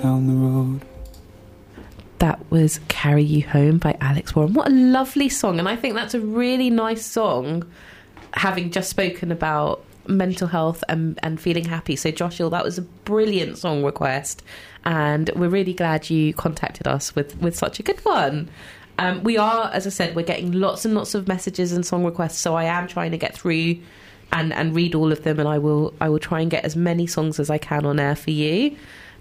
down the road. That was Carry You Home by Alex Warren. What a lovely song. And I think that's a really nice song, having just spoken about mental health and feeling happy. So Joshua, that was a brilliant song request. And we're really glad you contacted us with such a good one. We are, as I said, we're getting lots and lots of messages and song requests. So I am trying to get through and read all of them. And I will try and get as many songs as I can on air for you.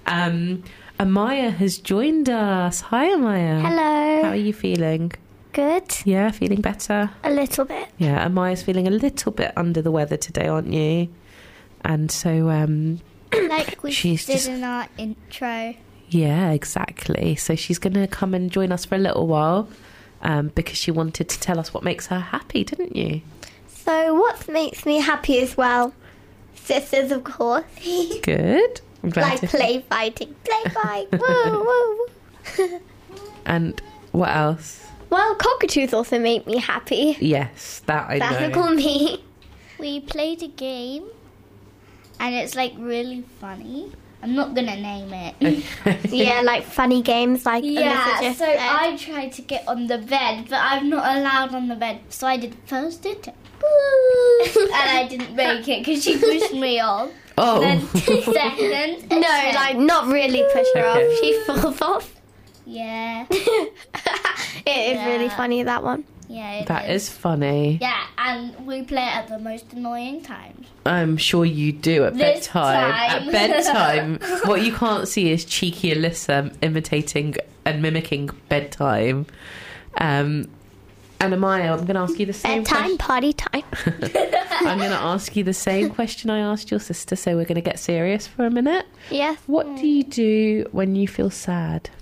Amaya has joined us. Hi, Amaya. Hello. How are you feeling? Good. Yeah, feeling better? A little bit. Yeah, Amaya's feeling a little bit under the weather today, aren't you? And so, like we did in our intro. Yeah, exactly. So she's going to come and join us for a little while because she wanted to tell us what makes her happy, didn't you? So what makes me happy as well? Sisters, of course. Good. I'm glad like play fighting. Play fight. Woo, woo. And what else? Well, cockatoos also make me happy. Yes, that I know. Classical me. We played a game and it's like really funny. I'm not gonna name it. Yeah, like funny games like yeah, Alyssa just so said. I tried to get on the bed, but I'm not allowed on the bed. So I did first attempt. And I didn't make it because she pushed me off. Oh. Then second No, attempt. like not really push her off. She falls off. Yeah. It is really funny, that one. Yeah, That is funny. Yeah, and we play it at the most annoying times. I'm sure you do at This bedtime. time. At bedtime, what you can't see is cheeky Alyssa imitating and mimicking bedtime. And Amaya, I'm going to ask you the same Bedtime, party time. I'm going to ask you the same question I asked your sister, so we're going to get serious for a minute. Yes. What do you do when you feel sad?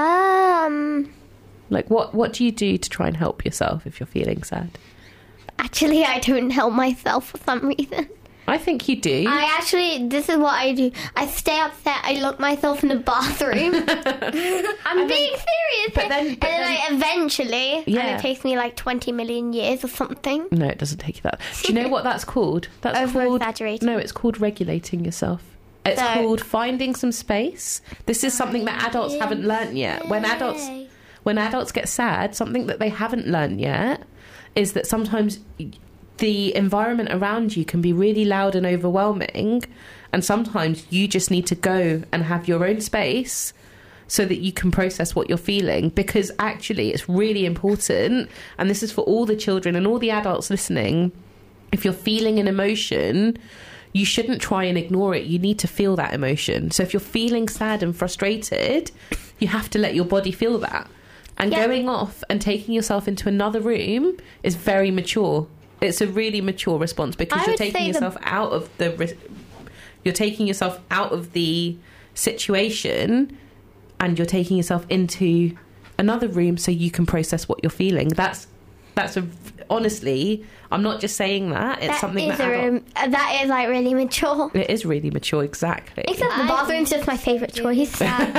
Like, what do you do to try and help yourself if you're feeling sad? Actually, I don't help myself for some reason. I think you do. This is what I do. I stay upset, I lock myself in the bathroom. I'm being serious. But then eventually, and Yeah. it takes me like 20 million years or something. No, it doesn't take you that. Do you know what that's called? That's Over-exaggerating. No, it's called regulating yourself. It's So- called finding some space. This is something that adults haven't learnt yet. When adults get sad, something that they haven't learnt yet is that sometimes the environment around you can be really loud and overwhelming, and sometimes you just need to go and have your own space so that you can process what you're feeling, because actually it's really important, and this is for all the children and all the adults listening. If you're feeling an emotion, you shouldn't try and ignore it. You need to feel that emotion. So if you're feeling sad and frustrated, you have to let your body feel that. And going off and taking yourself into another room is very mature. It's a really mature response, because you're taking yourself out of the situation, and you're taking yourself into another room so you can process what you're feeling. Honestly, I'm not just saying that. It's something that is like really mature. It is really mature, exactly. Except the bathroom's just my favourite choice.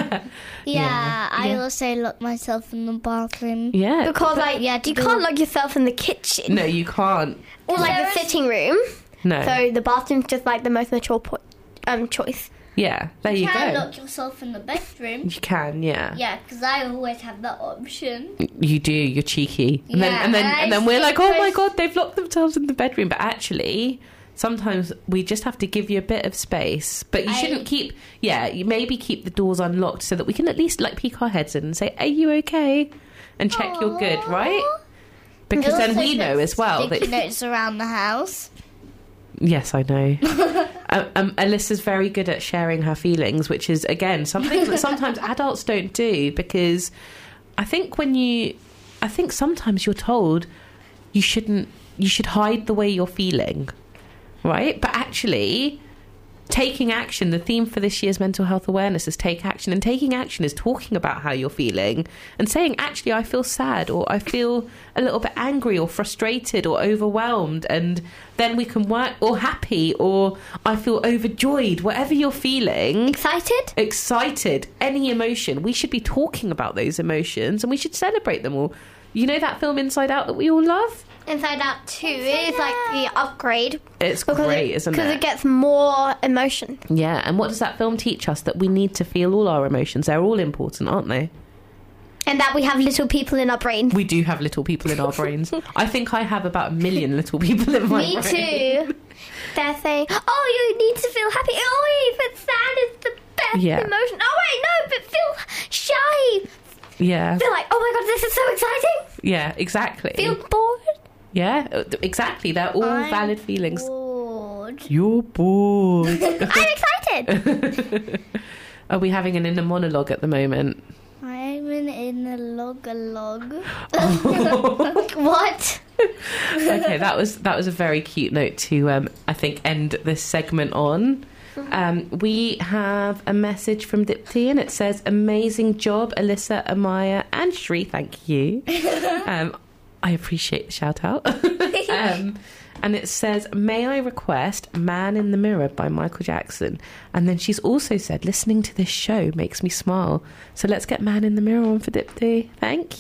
I also lock myself in the bathroom. Yeah. Because you can't lock yourself in the kitchen. No, you can't. Or like the sitting room. No. So the bathroom's just like the most mature choice. Yeah, there you You can go. lock yourself in the bedroom. You can, yeah. Yeah, because I always have that option. You do, you're cheeky. And Yeah, then we're like, oh my God, they've locked themselves in the bedroom. But actually, sometimes we just have to give you a bit of space. But you shouldn't you maybe keep the doors unlocked so that we can at least like peek our heads in and say, are you okay? And check you're good, right? Because then we know as well sticky that... notes around the house. Yes, I know. Alyssa's very good at sharing her feelings, which is, again, something that sometimes adults don't do, because I think sometimes you're told you should hide the way you're feeling, right? But actually, taking action, the theme for this year's mental health awareness is take action, and taking action is talking about how you're feeling and saying, actually, I feel sad, or I feel a little bit angry or frustrated or overwhelmed, and then we can work, or happy, or I feel overjoyed, whatever you're feeling. Excited, any emotion. We should be talking about those emotions, and we should celebrate them all. You know that film Inside Out that we all love? Inside Out 2 is like the upgrade. It's great, isn't it? Because it gets more emotion. Yeah, and what does that film teach us? That we need to feel all our emotions. They're all important, aren't they? And that we have little people in our brains. We do have little people in our brains. I think I have about 1 million little people in my brain. Me too. They're saying, oh, you need to feel happy. Oh, but sad is the best emotion. Oh, wait, no, but feel shy. Yeah. Feel like, oh my God, this is so exciting. Yeah, exactly. Feel bored. Yeah, exactly. They're all valid feelings. Bored. You're bored. I'm excited. Are we having an inner monologue at the moment? I'm in a log. What? Okay, that was a very cute note to I think end this segment on. We have a message from Dipti, and it says, amazing job, Alyssa, Amaya and Shri, thank you. I appreciate the shout out. And it says, may I request Man in the Mirror by Michael Jackson? And then she's also said, listening to this show makes me smile. So let's get Man in the Mirror on for Dipti. Thank